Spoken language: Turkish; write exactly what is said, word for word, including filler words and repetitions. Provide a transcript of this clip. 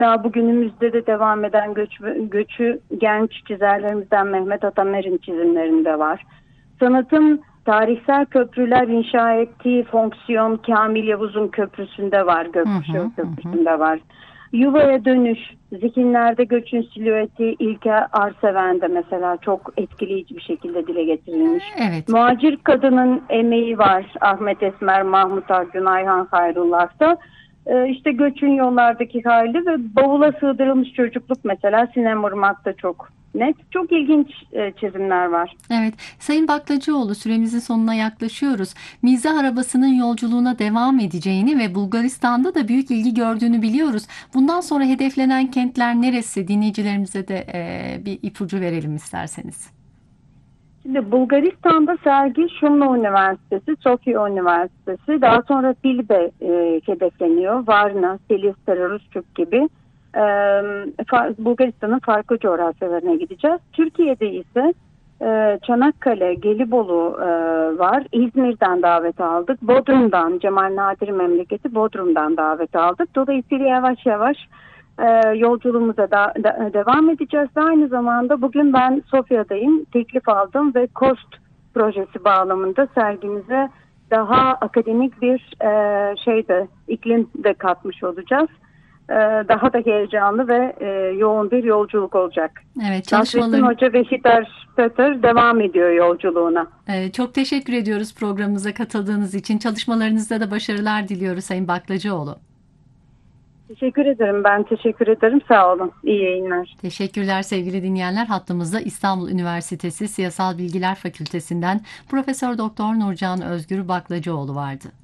Daha bugünümüzde de devam eden göç, göçü genç çizerlerimizden Mehmet Atamer'in çizimlerinde var. Sanatın tarihsel köprüler inşa ettiği fonksiyon Kamil Yavuz'un köprüsünde var, Hı hı, Gökkuşağı hı hı. Köprüsü'nde var. Yuvaya dönüş, zihinlerde göçün silüeti İlker Arseven'de mesela çok etkileyici bir şekilde dile getirilmiş. Evet. Muhacir kadının emeği var Ahmet Esmer, Mahmut Akgün, Ayhan Hayrullah'ta. Ee, işte göçün yollardaki hali ve bavula sığdırılmış çocukluk mesela Sinem Irmak'ta çok net. Çok ilginç e, çizimler var. Evet, Sayın Baklacıoğlu, süremizin sonuna yaklaşıyoruz. Mizah arabasının yolculuğuna devam edeceğini ve Bulgaristan'da da büyük ilgi gördüğünü biliyoruz. Bundan sonra hedeflenen kentler neresi? Dinleyicilerimize de e, bir ipucu verelim isterseniz. Şimdi Bulgaristan'da sergi Şumlu Üniversitesi, Sofya Üniversitesi, daha sonra Bilbe e, hedefleniyor. Varna, Silistra, Rusçuk gibi e, fa- Bulgaristan'ın farklı coğrafyalarına gideceğiz. Türkiye'de ise e, Çanakkale, Gelibolu e, var. İzmir'den davet aldık. Bodrum'dan, Cemal Nadir memleketi Bodrum'dan davet aldık. Dolayısıyla yavaş yavaş e, yolculuğumuza da, da- devam edeceğiz. Ve aynı zamanda bugün ben Sofya'dayım. Teklif aldım ve KOST projesi bağlamında sergimize daha akademik bir e, şeyde iklim de katmış olacağız. E, daha da heyecanlı ve e, yoğun bir yolculuk olacak. Evet, Nasrettin çalışmaların Hoca ve Hitler Peter devam ediyor yolculuğuna. e, çok teşekkür ediyoruz programımıza katıldığınız için. Çalışmalarınızda da başarılar diliyoruz Sayın Baklacıoğlu. Teşekkür ederim. Ben teşekkür ederim. Sağ olun. İyi yayınlar. Teşekkürler sevgili dinleyenler. Hattımızda İstanbul Üniversitesi Siyasal Bilgiler Fakültesinden Profesör Doktor Nurcan Özgür Baklacıoğlu vardı.